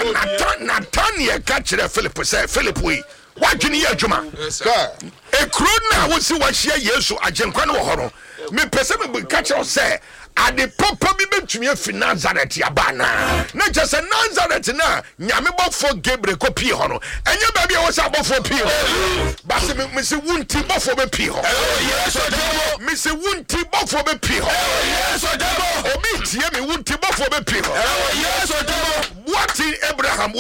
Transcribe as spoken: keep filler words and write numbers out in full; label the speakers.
Speaker 1: Nathaniel catch Philip say Philip we what can you do man a crew now will see what she yesu agenkwa no ho no me pese me catch us say ade papa bi betumi afi Nazareth abana na just Nazareth na nyame bofo Gabriel ko pie ho no enye ba bia wo sa bofo pie ho ba se me se wunti bofo be pie ho yes odebo me se wunti bofo be pie ho yes odebo obi tie me wunti bofo be pie ho yes odebo what Abraham